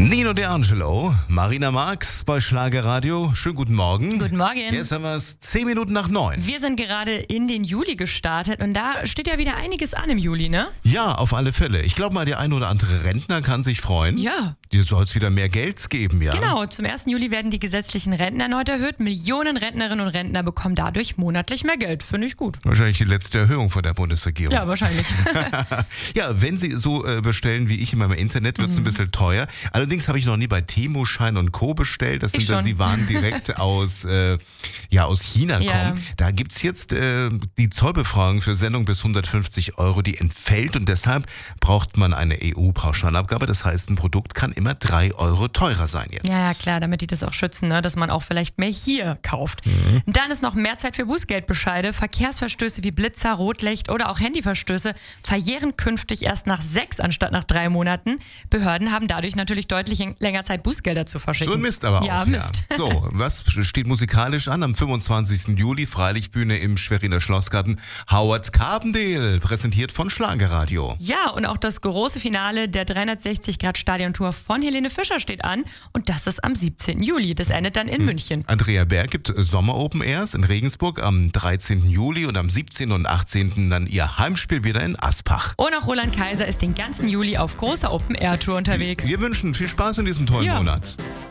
Nino De Angelo, Marina Marx bei Schlagerradio. Schönen guten Morgen. Guten Morgen. Jetzt haben wir es 10 Minuten nach 9. Wir sind gerade in den Juli gestartet und da steht ja wieder einiges an im Juli, ne? Ja, auf alle Fälle. Ich glaube mal, der ein oder andere Rentner kann sich freuen. Ja. Dir soll es wieder mehr Geld geben, ja? Genau, zum 1. Juli werden die gesetzlichen Renten erneut erhöht. Millionen Rentnerinnen und Rentner bekommen dadurch monatlich mehr Geld. Finde ich gut. Wahrscheinlich die letzte Erhöhung von der Bundesregierung. Ja, wahrscheinlich. Ja, wenn Sie so bestellen wie ich in meinem Internet, wird es ein bisschen teuer. Allerdings habe ich noch nie bei Temu, Schein und Co. bestellt. Das sind dann die Waren direkt aus China kommen. Ja. Da gibt es jetzt die Zollbefreiung für Sendung bis 150 €, die entfällt. Und deshalb braucht man eine EU-Pauschalabgabe. Das heißt, ein Produkt kann immer 3 € teurer sein jetzt. Ja, klar, damit die das auch schützen, ne? Dass man auch vielleicht mehr hier kauft. Dann ist noch mehr Zeit für Bußgeldbescheide. Verkehrsverstöße wie Blitzer, Rotlicht oder auch Handyverstöße verjähren künftig erst nach 6 anstatt nach 3 Monaten. Behörden haben dadurch natürlich deutlich länger Zeit, Bußgelder zu verschicken. So ein Mist aber auch. Ja, Mist. Ja. So, was steht musikalisch an? Am 25. Juli, Freilichtbühne im Schweriner Schlossgarten. Howard Carpendale, präsentiert von Schlagerradio. Ja, und auch das große Finale der 360-Grad-Stadiontour von Helene Fischer steht an. Und das ist am 17. Juli. Das endet dann in München. Andrea Berg gibt Sommer-Open Airs in Regensburg am 13. Juli und am 17. und 18. dann ihr Heimspiel wieder in Aspach. Und auch Roland Kaiser ist den ganzen Juli auf großer Open-Air-Tour unterwegs. Wir wünschen viel Spaß in diesem tollen Monat.